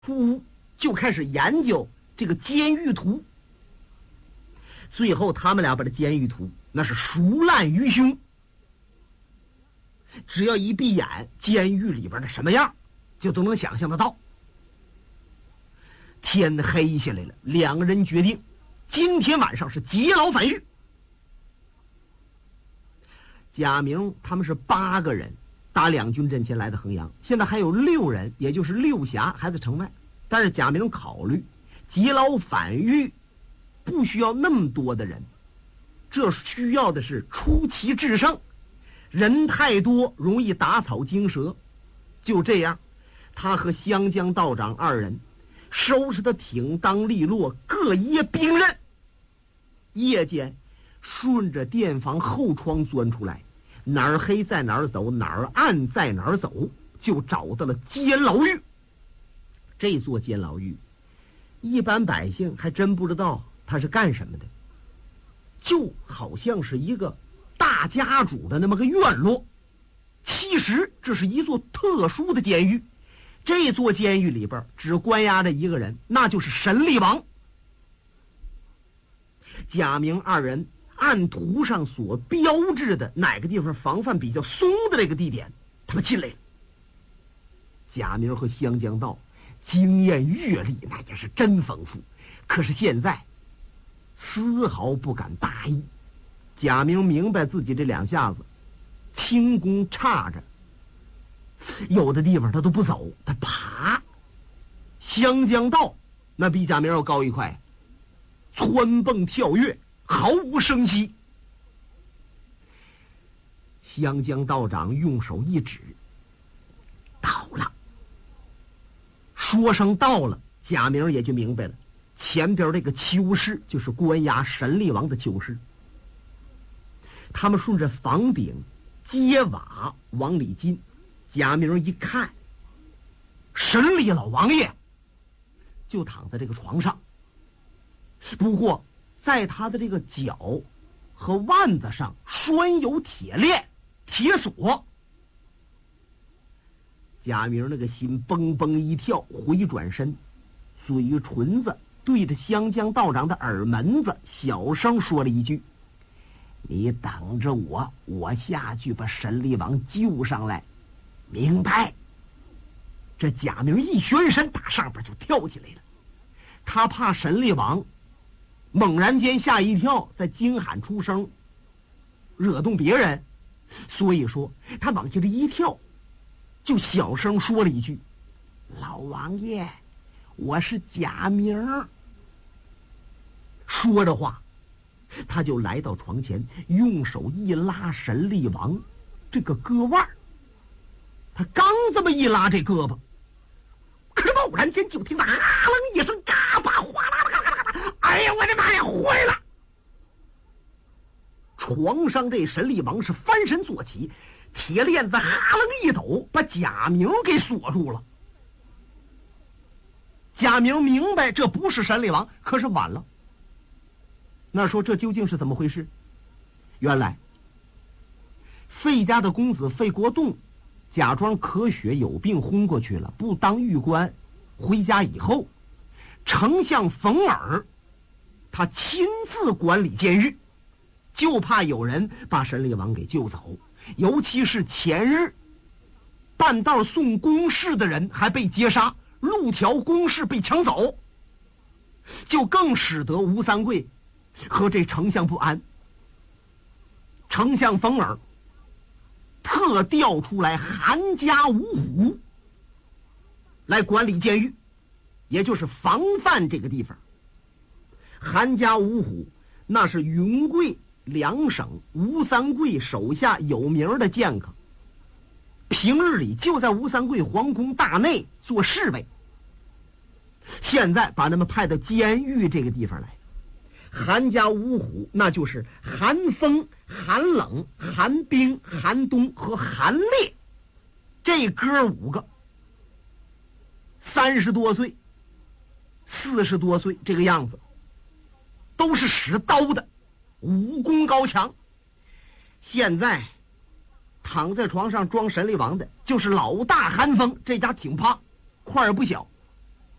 出屋就开始研究这个监狱图。最后他们俩把这监狱图那是熟烂于胸，只要一闭眼，监狱里边的什么样就都能想象得到。天黑下来了，两个人决定今天晚上是劫牢反狱。贾明他们是8个人打两军阵前来的衡阳，现在还有6人，也就是6侠还在城外。但是贾明考虑劫牢反狱不需要那么多的人，这需要的是出奇制胜，人太多容易打草惊蛇。就这样，他和湘江道长2人收拾得挺当利落，各掖兵刃。夜间顺着店房后窗钻出来，哪儿黑在哪儿走，哪儿暗在哪儿走，就找到了监牢狱。这座监牢狱一般百姓还真不知道它是干什么的，就好像是一个大家主的那么个院落。其实这是一座特殊的监狱，这座监狱里边只关押着一个人，那就是神力王。贾明2人按图上所标志的哪个地方防范比较松的这个地点，他们进来了。贾明和湘江道经验阅历那也是真丰富，可是现在丝毫不敢大意。贾明明白自己这2下子轻功差着，有的地方他都不走，他爬。湘江道那比贾明要高一块，蹿蹦跳跃毫无声息。湘江道长用手一指，到了。说声到了，贾明也就明白了，前边这个囚室就是关押神力王的囚室。他们顺着房顶阶瓦往里进，贾明一看，神力老王爷就躺在这个床上，不过在他的这个脚和腕子上拴有铁链铁锁。贾明那个心蹦蹦一跳，回转身，嘴唇子对着湘江道长的耳门子小声说了一句：“你等着我，我下去把神力王救上来，明白？”这贾明一旋身，打上边就跳起来了。他怕神力王猛然间吓一跳，再惊喊出声，惹动别人，所以说他往下这一跳，就小声说了一句：“老王爷，我是贾明。”说着话，他就来到床前，用手一拉神力王这个胳腕。他刚这么一拉这胳膊，可是猛然间就听到哈楞一声，嘎巴哗啦啦啦啦啦！哎呀，我的妈呀，坏了！床上这神力王是翻身坐起，铁链子哈楞一抖，把贾明给锁住了。贾明明白这不是神力王，可是晚了。那说这究竟是怎么回事？原来费家的公子费国栋假装咳血有病昏过去了，不当狱官。回家以后，丞相冯尔他亲自管理监狱，就怕有人把神力王给救走。尤其是前日半道送公事的人还被劫杀，路条公事被抢走，就更使得吴三桂和这丞相不安。丞相冯尔特调出来韩家五虎来管理监狱，也就是防范这个地方。韩家五虎那是云贵2省吴三桂手下有名的剑客，平日里就在吴三桂皇宫大内做侍卫，现在把他们派到监狱这个地方来。韩家五虎那就是韩风、韩冷、韩冰、韩冬和韩烈，这哥5个30多岁40多岁这个样子，都是使刀的，武功高强。现在躺在床上装神力王的就是老大韩风，这家挺胖，块儿不小，